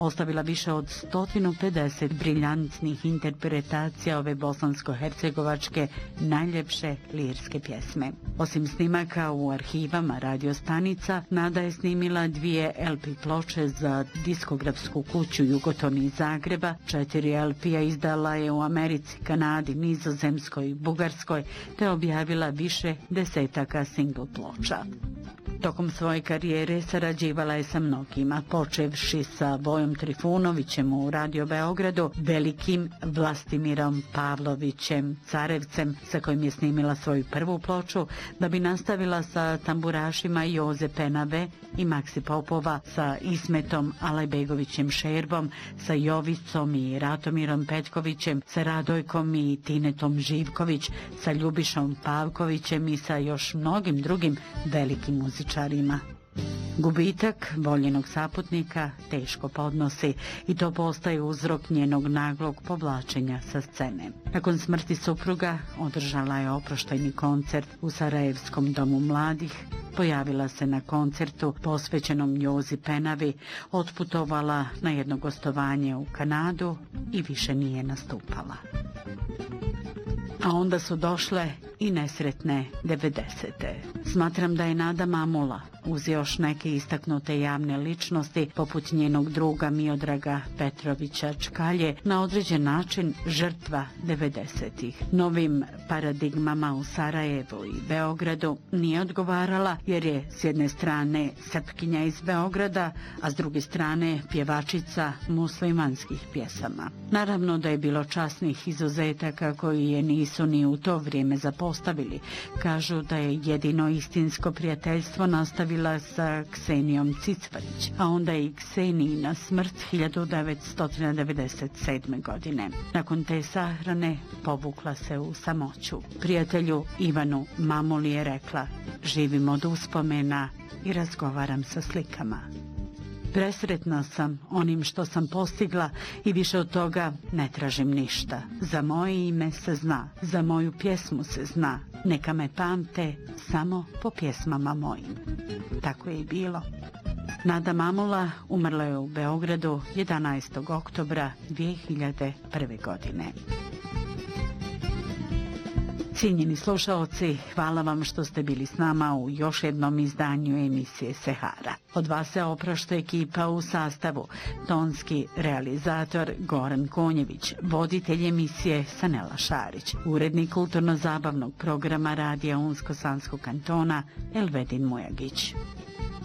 ostavila više od 150 briljantnih interpretacija ove bosansko-hercegovačke najljepše lirske pjesme. Osim snimaka u arhivama radiostanica, Nada je snimila 2 LP ploče za diskografsku kuću Jugoton iz Zagreba, 4 LP-a izdala je u Americi, Kanadi, Nizozemskoj, Bugarskoj, te objavila više desetaka single ploča. Tokom svoje karijere sarađivala je sa mnogima, počevši sa Vojom Trifunovićem u Radio Beogradu, velikim Vlastimirom Pavlovićem Carevcem, sa kojim je snimila svoju prvu ploču, da bi nastavila sa tamburašima Joze Penave i Maksi Popova, sa Ismetom Alajbegovićem Šerbom, sa Jovicom i Ratomirom Petkovićem, sa Radojkom i Tinetom Živković, sa Ljubišom Pavkovićem i sa još mnogim drugim velikim muzičarima. Gubitak voljenog saputnika teško podnosi i to postaje uzrok njenog naglog povlačenja sa scene. Nakon smrti supruga održala je oproštajni koncert u Sarajevskom domu mladih, pojavila se na koncertu posvećenom Jozi Penavi, otputovala na jedno gostovanje u Kanadu i više nije nastupala. A onda su došle i nesretne 90. Smatram da je Nada Mamula, uz još neke istaknute javne ličnosti, poput njenog druga Miodraga Petrovića Čkalje, na određen način žrtva 90-ih. Novim paradigmama u Sarajevu i Beogradu nije odgovarala, jer je s jedne strane Srpkinja iz Beograda, a s druge strane pjevačica muslimanskih pjesama. Naravno da je bilo časnih izuzetaka koji je nisu ni u to vrijeme zapostavili. Kažu da je jedino istinsko prijateljstvo nastavila sa Ksenijom Cicvarić, a onda i Ksenijina smrt 1997. godine. Nakon te sahrane povukla se u samoću. Prijatelju Ivanu Mamuli je rekla: živim od uspomena i razgovaram sa slikama. Presretna sam onim što sam postigla i više od toga ne tražim ništa. Za moje ime se zna, za moju pjesmu se zna. Neka me pamte samo po pjesmama mojim. Tako je i bilo. Nada Mamula umrla je u Beogradu 11. oktobra 2001. godine. Cijenjeni slušaoci, hvala vam što ste bili s nama u još jednom izdanju emisije Sehara. Od vas se oprašta ekipa u sastavu: tonski realizator Goran Konjević, voditelj emisije Sanela Šarić, urednik kulturno-zabavnog programa Radija Unsko-Sanskog kantona Elvedin Mujagić.